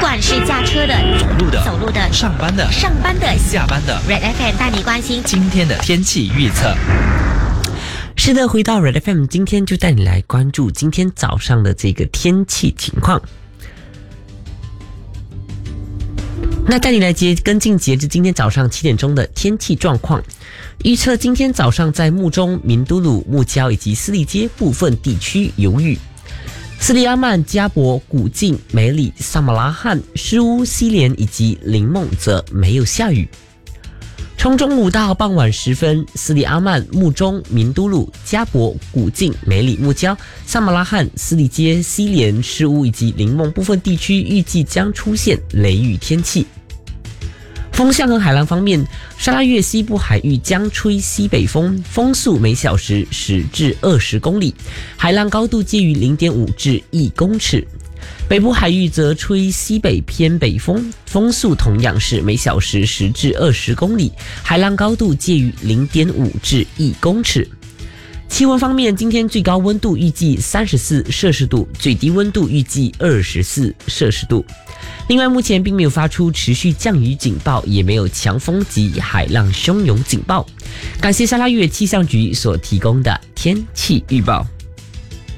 管是驾车的、走路的、 上班的、下班的 Red FM 带你关心今天的天气预测。 是的，回到 Red FM， 今天就带你来关注今天早上的这个天气情况。那带你来跟进截至今天早上7点钟的天气状况。预测今天早上在木中、明都鲁、木礁以及斯利街部分地区有雨。斯里阿曼、加博、古晋、梅里、萨马拉罕、诗乌、西连以及林梦则没有下雨。从中午到傍晚时分，斯里阿曼、木中、明都鲁、加博、古晋、梅里、木礁、萨马拉罕、斯里街、西连、诗乌以及林梦部分地区预计将出现雷雨天气。风向和海浪方面，沙拉越西部海域将吹西北风，风速每小时10至20公里，海浪高度介于0.5至1公尺。北部海域则吹西北偏北风，风速同样是每小时10至20公里，海浪高度介于0.5至1公尺。气温方面，今天最高温度预计34摄氏度，最低温度预计24摄氏度。另外，目前并没有发出持续降雨警报，也没有强风及海浪汹涌警报。感谢沙拉越气象局所提供的天气预报。